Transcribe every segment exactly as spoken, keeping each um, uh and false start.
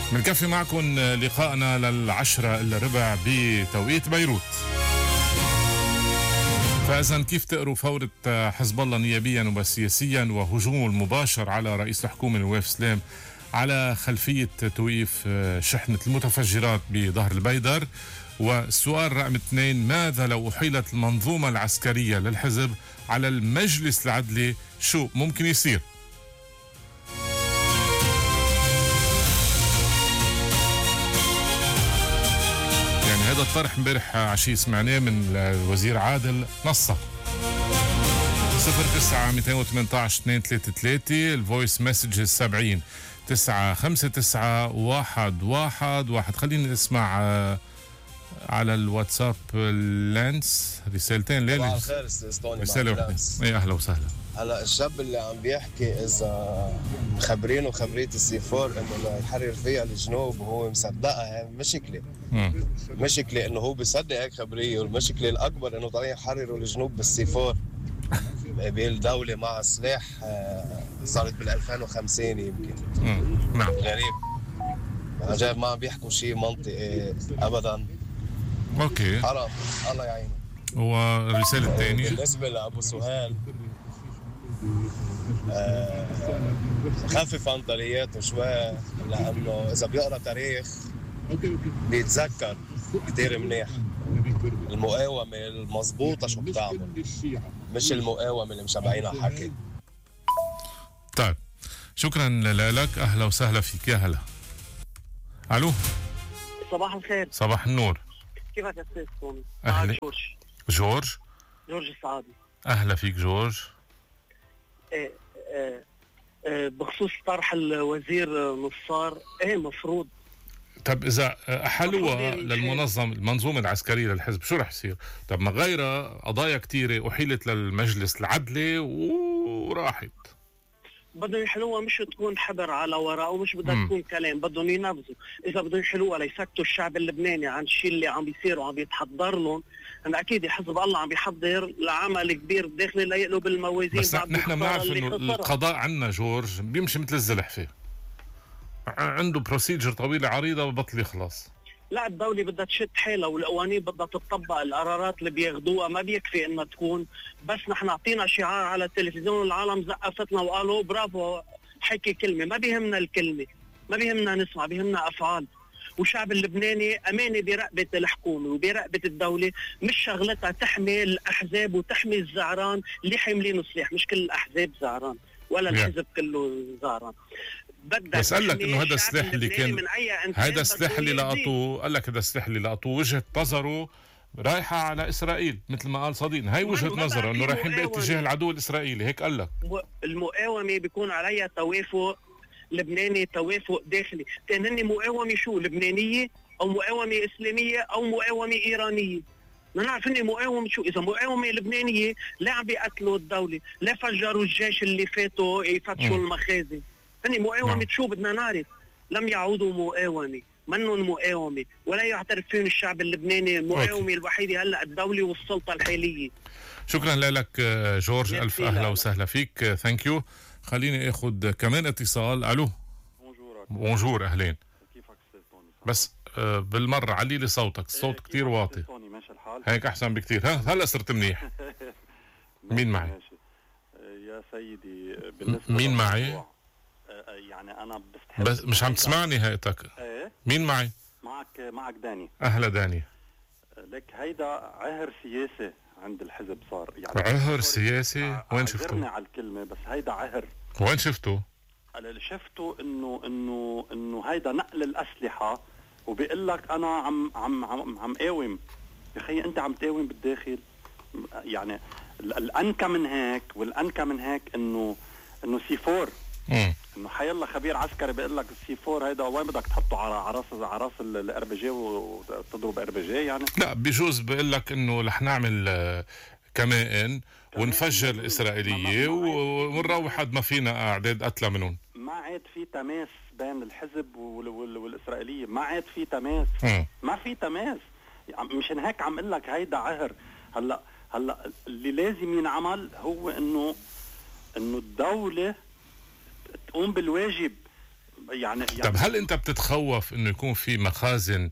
بنكفي معكم لقائنا للعشرة إلا ربع بتوقيت بيروت. فإذا كيف تقروا فورة حزب الله نيابيا وسياسيا وهجومه المباشر على رئيس الحكومة نواف سلام على خلفية توقيف شحنة المتفجرات بظهر البيدر؟ والسؤال رقم اثنين: ماذا لو أحيلت المنظومة العسكرية للحزب على المجلس العدلي؟ شو ممكن يصير؟ يعني هذا الطرح امبارح عشية سمعناه من الوزير عادل نصة. صفر تسعة مئتين وثمانية عشر اثنين ثلاثة ثلاثة الفويس مسج السبعين تسعة خمسة تسعة واحد واحد واحد. خلينا نسمع على الواتساب لانس رسالتين. ليلى صباح الخير استاذ توني. رسالة واحدة. اي اهلا وسهلا. هلا الشاب اللي عم بيحكي اذا مخبرينه خبريه السي فور انه يحرر فيها الجنوب وهو مصدقها، هي مشكله. مشكله انه هو بيصدق هيك خبريه، والمشكله الاكبر انه طالعين يحرروا الجنوب بالسي فور بالدوله مع سلاح صارت بال ألفين وخمسين يمكن. نعم. غريب عن جد، ما عم بيحكوا شيء منطقي ابدا. اوكي حرام الله يعينه. والرساله الثانيه بالنسبه لابو سهيل، آه خفف عن طريقاته شوي، لانه اذا بيقرا تاريخ بيتذكر كتير منيح المقاومه المضبوطه شو بتعمل، مش المقاومه اللي مشبعينها حكي. طيب شكرا لك، اهلا وسهلا فيك. يا هلا. الو صباح الخير. صباح النور. كيفك يا استاذ توني؟ اهلا. جورج جورج جورج السعادي. اهلا فيك جورج. ايه ايه ايه بخصوص طرح الوزير نصار، ايه مفروض. طب اذا احلوها للمنظم المنظومه العسكريه للحزب شو رح يصير؟ طب ما غيرها قضايا كثيره احيلت للمجلس العدلي وراحت. بدهم يحلوها مش تكون حبر على ورق، ومش بدها تكون كلام، بدهم ينفذوا. اذا بدهم يحلوها ليسكتوا الشعب اللبناني عن الشيء اللي عم بيصير وعم بيتحضر لهم، انا اكيد حزب الله عم بيحضر لعمل كبير داخلي ليقلب الموازين. بس نحن بنعرف انه القضاء عنا جورج بيمشي مثل الزلحفه، عنده بروسيجر طويله عريضه وبطل يخلص. لا، الدولة بدها تشد حيلها والقوانين بدها تطبق، القرارات اللي بياخدوها ما بيكفي انها تكون بس نحن اعطينا شعار على التلفزيون والعالم زقفتنا وقالوا برافو حكي كلمة. ما بيهمنا الكلمة، ما بيهمنا نسمع، بيهمنا افعال. والشعب اللبناني امانة برقبة الحكومة وبرقبة الدولة، مش شغلتها تحمي الاحزاب وتحمي الزعران اللي حاملين السلاح. مش كل الاحزاب زعران ولا الحزب كله زعران. بس قال لك انه هذا السلاح اللي كان هذا السلاح اللي لقطوه، قال لك هذا السلاح اللي لقطوه وجهة نظره رايحة على اسرائيل، مثل ما قال صديقنا. هاي وجهة نظره انه رايحين باتجاه العدو الاسرائيلي، هيك قال لك. المقاومة بيكون عليها توافق لبناني، توافق داخلي. كان هن مقاومة شو؟ لبنانية او مقاومة اسلامية او مقاومة ايرانية؟ ما نعرف اني مقاومة شو. اذا مقاومة لبنانية لا عم بيقتلوا الدولة، لا فجروا الجيش اللي فاتوا يفتشوا المخازن. هني مقاومة نعم. شو بدنا نعرف؟ لم يعودوا مقاومة، منهم مقاومة ولا يعترف فيهم الشعب اللبناني. المقاومة الوحيدة هلا الدولة والسلطة الحالية. شكرا لك جورج، ألف أهلا وسهلا فيك. ثانك يو. خليني اخذ كمان اتصال. الو بونجور. بونجور اهلين. كيفك استاذ توني؟ بس آه بالمرة علي لي صوتك، الصوت كتير واطي. توني ماشي الحال؟ هيك احسن بكتير. ها هلا صرت منيح. مين معي؟ ماشي. يا سيدي بالنسبة مين معي؟ يعني انا بستحب بس مش عم تسمعني هيئتك. ايه مين معي؟ معك معك داني. اهلا داني. لك هيدا عهر سياسي عند الحزب صار. يعني عهر سياسي؟ وين شفته؟ عذرني على الكلمة بس هيدا عهر. وين شفته؟ اللي شفته انه انه انه هيدا نقل الاسلحة، وبيقول لك انا عم عم عم عم قاوم. يا اخي انت عم تقاوم بالداخل. يعني الانكى من هيك والانكى من هيك انه انه سي فور، انه حيلا خبير عسكري بيقول لك السي فور هيدا وين بدك تحطه على عراس عراس الار بي جي وتضرب ار بي جي. يعني لا بجوز بيقول لك انه رح نعمل كمان ونفجر الاسرائيليه ونروح حد ما فينا اعداد قتلى منهم. ما عاد في تماس بين الحزب والاسرائيليه، ما عاد في تماس. ما في تماس. يعني مشان هيك عم اقول لك هيدا عهر. هلا هلا اللي لازم ينعمل هو انه انه الدوله تقوم بالواجب يعني, يعني طب هل انت بتتخوف انه يكون في مخازن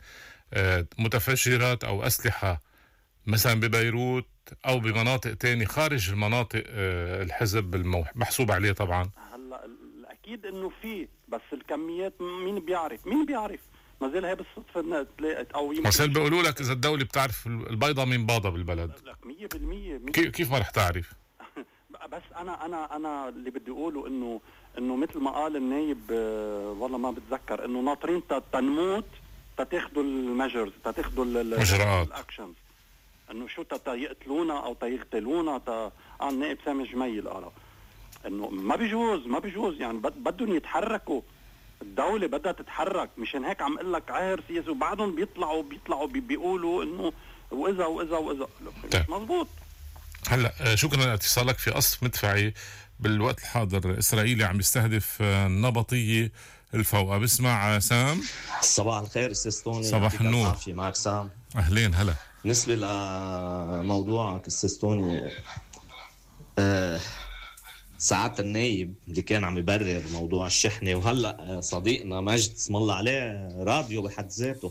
متفجرات او اسلحه مثلا ببيروت او بمناطق تاني خارج المناطق الحزب المحسوب عليه؟ طبعا هلا اكيد انه في، بس الكميات مين بيعرف مين بيعرف ما زال هي بالصدفه تلاقت او يمكن مثلا بيقولوا لك اذا الدوله بتعرف البيضه من باضه بالبلد. لا مية بالمية. كيف ما رح تعرف؟ بس انا انا انا اللي بدي اقوله انه انه مثل ما قال النايب والله ما بتذكر انه ناطرين تنموت تتاخذوا الميجرز تتاخذوا الاجراءات الاكشنز، انه شو تا يقتلونا او تا يغتالونا تا اه النائب سامي جميل قال انه ما بيجوز ما بيجوز يعني بدهم يتحركوا، الدولة بدها تتحرك. مشان هيك عم اقول لك عاهر سياسي وبعدهم بيطلعوا بيطلعوا بي بيقولوا انه واذا واذا واذا مش مزبوط. هلا شكرا لاتصالك. في قصف مدفعي بالوقت الحاضر اسرائيلي عم يستهدف النبطية الفوقة. بسمع سام. صباح الخير استاذ توني. صباح النور. معك سام. اهلين هلا. بالنسبة لموضوعك استاذ توني، أه سعادة النايب اللي كان عم يبرر موضوع الشحنة، وهلا صديقنا مجد اسم الله عليه راديو بحد ذاته.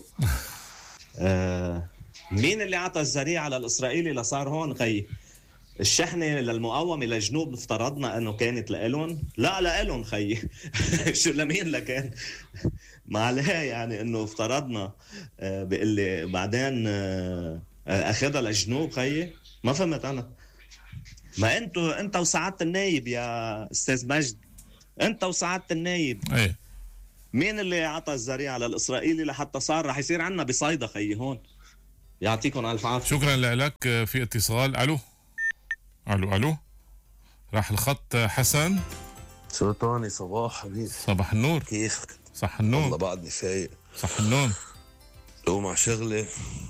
أه مين اللي عطى الذريعة للإسرائيلي لصار هون خي؟ الشحنة للمقاومة للجنوب افترضنا انه كانت لإلهم؟ لا لإلهم خي. شو لمين لكان؟ ما عليه يعني انه افترضنا أه بيقول لي بعدين أه اخذها للجنوب خي؟ ما فهمت انا. ما انتو انت وسعادة النايب يا استاذ مجد، انت وسعادة النايب ايه مين اللي عطى الذريعة للإسرائيلي لحتى صار رح يصير عنا بصيدا خي هون؟ يعطيكم الف عافية. شكرا لك. في اتصال. الو الو الو راح الخط. حسن. شو توني؟ صباح حبيبي. صباح النور. كيفك؟ صح النوم. والله بعدني فايق. صح النوم. لو مع شغلي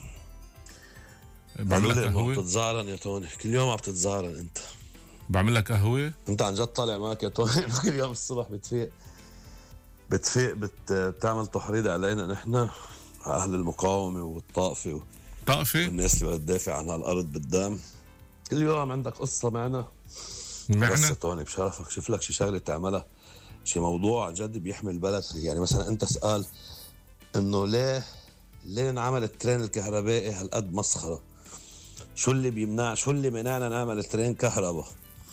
بعمل لك قهوة. بتتزعرن يا توني، كل يوم عم بتتزعرن انت. بعمل لك قهوة. انت عن جد طالع معك يا توني. كل يوم الصبح بتفيق بتفيق بت... بتعمل تحريض علينا نحن اهل المقاومة والطائفة و... طائفة والناس اللي بتدافع عن هالارض بالدم. كل يوم عندك قصة معنا. معنا بس يا توني بشرفك شوف لك شي شغلة تعملها، شي موضوع جد بيحمي البلد. يعني مثلا انت سأل انه ليه ليه انعمل الترين الكهربائي هالقد مسخرة؟ شو اللي بيمنع شو اللي منعنا نعمل ترين كهرباء؟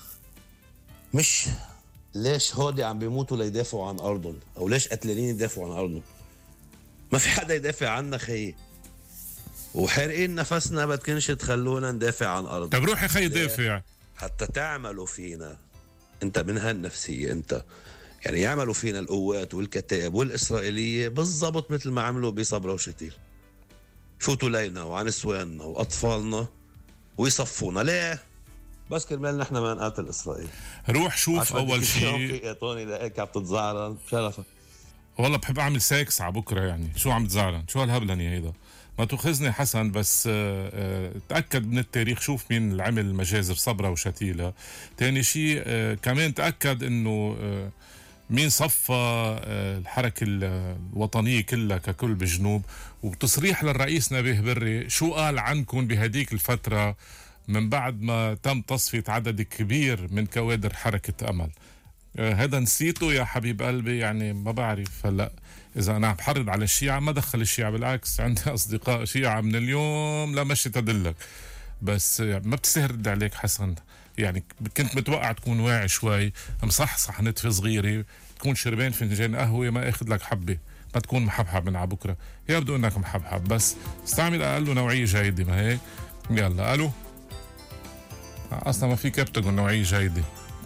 مش ليش هودي عم بيموتوا ليدافعوا عن ارضهم، او ليش قتلانين يدافعوا عن ارضهم؟ ما في حدا يدافع عنا خيي، وحارقين نفسنا بدكنش تخلونا ندافع عن ارض. طب روح يا خي دافع حتى تعملوا فينا انت من هالنفسية انت، يعني يعملوا فينا القوات والكتائب والإسرائيلية بالضبط مثل ما عملوا بصبرا وشتيل، فوتوا لينا وعن نسواننا وأطفالنا ويصفونا. ليه؟ بس كرمال نحن ما نقاتل إسرائيل. روح شوف أول شيء يا توني لقيك عم تتزعرن بشرفك. والله بحب أعمل ساكس على بكرة. يعني شو عم تزعرن؟ شو هالهبلني هيدا؟ ما تأخذني حسن، بس تأكد من التاريخ، شوف مين اللي عمل المجازر صبرا وشتيلة. تاني شيء كمان تأكد إنه مين صفى الحركة الوطنية كلها ككل بجنوب. وتصريح للرئيس نبيه بري شو قال عنكم بهديك الفترة من بعد ما تم تصفية عدد كبير من كوادر حركة أمل. هذا نسيته يا حبيب قلبي؟ يعني ما بعرف. هلأ إذا أنا عم بحرض على الشيعة ما دخل الشيعة، بالعكس عندي أصدقاء شيعة من اليوم لا مشي تدلك. بس ما بتستاهل رد عليك حسن. يعني كنت متوقع تكون واعي شوي، مصحصح نتفة صغيرة، تكون شربان فنجان قهوة، ما اخذ لك حبة، ما تكون محبحب من على بكرة. يبدو انك محبحب، بس استعمل اقل نوعية جيدة. ما هيك؟ يلا الو. اصلا ما في كابتن نوعية جيدة.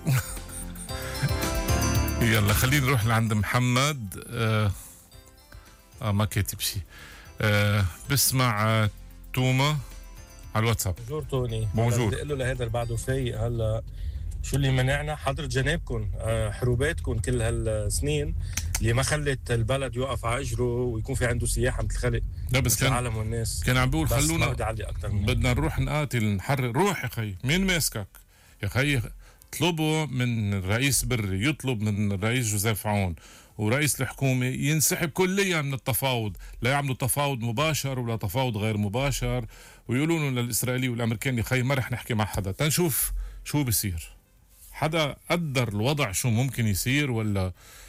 يلا خلينا نروح لعند محمد. آه, اه ما كاتب شيء. آه بسمع آه توما على الواتساب. بونجور توني. بونجور. بدي اقول له لهذا اللي بعده فايق هلا شو اللي منعنا؟ حضرة جنابكم، حروباتكم كل هالسنين اللي ما خلت البلد يوقف على اجره ويكون في عنده سياحه مثل خلق. لا بس كان العالم والناس كان عم بيقول خلونا بدنا نروح نقاتل نحرر. روح يا خي، مين ماسكك يا خي؟ اطلبوا من الرئيس بري، يطلب من الرئيس جوزيف عون ورئيس الحكومة ينسحب كليا من التفاوض، لا يعملوا تفاوض مباشر ولا تفاوض غير مباشر، ويقولون للإسرائيلي والأمريكاني خي ما رح نحكي مع حدا تنشوف شو بصير. حدا قدر الوضع شو ممكن يصير ولا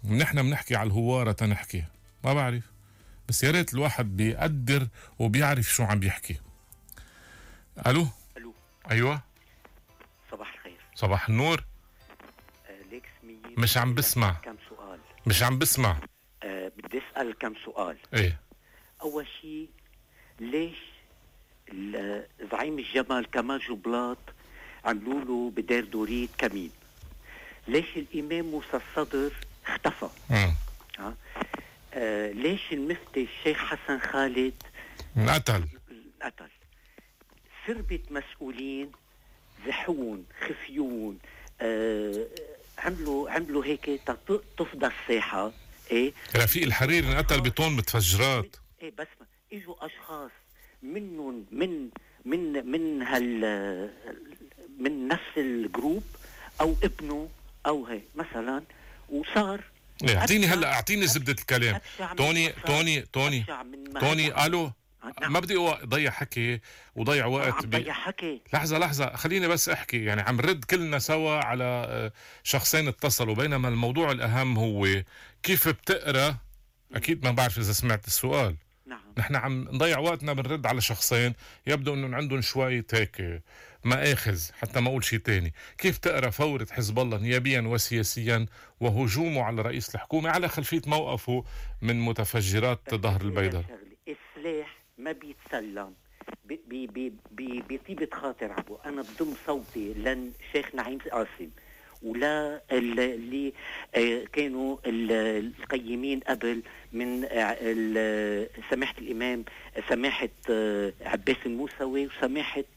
نحن بنحكي على الهوارة تنحكي ما بعرف، بس يا ريت الواحد بيقدر وبيعرف شو عم بيحكي. الو الو ايوه صباح الخير. صباح النور. آه ليك سمية مش عم بسمع. كم سؤال. مش عم بسمع. آه بدي اسال كم سؤال. ايه اول شيء ليش زعيم الجمل كمال جبلاط عملوا له بدير دوريت كمين؟ ليش الامام موسى الصدر اختفى؟ امم ها آه ليش المفتي الشيخ حسن خالد انقتل؟ انقتل. سربة مسؤولين زحون خفيون آه عملوا عملوا هيك تفضى الساحه. ايه رفيق الحريري انقتل بطون متفجرات. ايه بس ما اجوا اشخاص منهم من من من هال من نفس الجروب او ابنه او هيك مثلا وصار. ايه اعطيني هلا اعطيني زبدة الكلام. توني توني توني توني الو نعم. ما بدي اضيع حكي وضيع وقت. عم ضيع حكي. لحظة لحظة خليني بس احكي، يعني عم رد كلنا سوا على شخصين اتصلوا، بينما الموضوع الاهم هو كيف بتقرا. اكيد ما بعرف اذا سمعت السؤال. نعم. نحن عم نضيع وقتنا بنرد على شخصين يبدو انهم عندهم شوية هيك مآخذ حتى ما اقول شيء تاني. كيف تقرا فورة حزب الله نيابيا وسياسيا وهجومه على رئيس الحكومة على خلفية موقفه من متفجرات ظهر البيضاء؟ السلاح ما بيتسلم بي بي بي بطيبة خاطر عبو. انا بضم صوتي لن شيخ نعيم قاسم ولا اللي كانوا القيمين قبل من سماحة الإمام سماحة عباس الموسوي وسماحة